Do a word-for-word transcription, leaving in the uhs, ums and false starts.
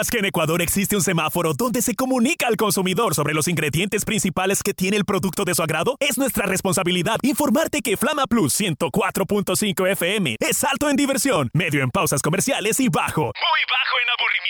que en Ecuador existe un semáforo donde se comunica al consumidor sobre los ingredientes principales que tiene el producto de su agrado? Es nuestra responsabilidad informarte que Flama Plus ciento cuatro punto cinco F M es alto en diversión, medio en pausas comerciales y bajo, muy bajo en aburrimiento.